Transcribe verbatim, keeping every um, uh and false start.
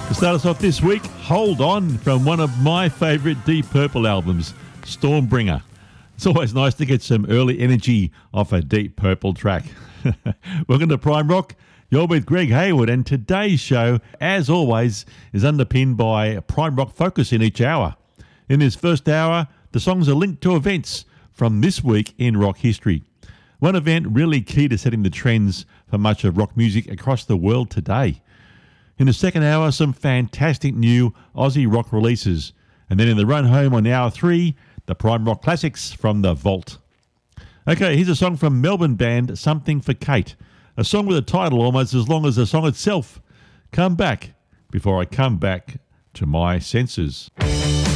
To start us off this week, Hold On from one of my favourite Deep Purple albums, Stormbringer. It's always nice to get some early energy off a Deep Purple track. Welcome to Prime Rock. You're with Greg Hayward, and today's show, as always, is underpinned by Prime Rock Focus in each hour. In this first hour, the songs are linked to events from this week in rock history. One event really key to setting the trends for much of rock music across the world today. In the second hour, some fantastic new Aussie rock releases. And then in the run home on hour three, the Prime Rock classics from the vault. Okay, here's a song from Melbourne band Something for Kate. A song with a title almost as long as the song itself. Come back before I come back to my senses.